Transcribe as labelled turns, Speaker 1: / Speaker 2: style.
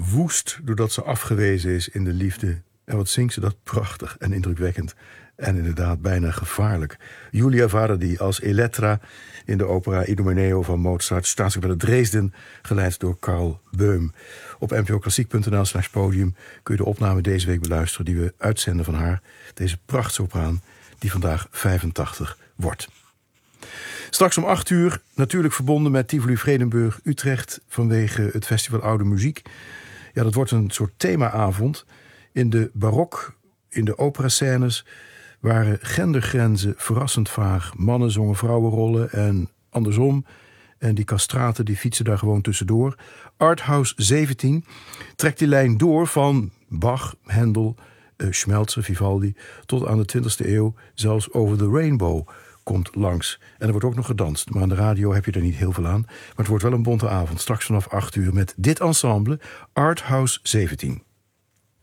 Speaker 1: woest doordat ze afgewezen is in de liefde. En wat zingt ze dat prachtig en indrukwekkend. En inderdaad bijna gevaarlijk. Julia Vardi als Elettra in de opera Idomeneo van Mozart. Staatskapelle Dresden, geleid door Karl Böhm. Op npoklassiek.nl/podium kun je de opname deze week beluisteren die we uitzenden van haar. Deze prachtsopraan die vandaag 85 wordt. Straks om 8:00 natuurlijk verbonden met Tivoli Vredenburg Utrecht vanwege het festival Oude Muziek. Ja, dat wordt een soort themaavond. In de barok, in de operascènes waren gendergrenzen verrassend vaag. Mannen zongen vrouwenrollen en andersom. En die castraten die fietsen daar gewoon tussendoor. Arthouse 17 trekt die lijn door van Bach, Händel, Schmelzer, Vivaldi tot aan de 20e eeuw. Zelfs Over the Rainbow komt langs. En er wordt ook nog gedanst. Maar aan de radio heb je er niet heel veel aan. Maar het wordt wel een bonte avond. Straks vanaf 8:00 met dit ensemble Arthouse 17.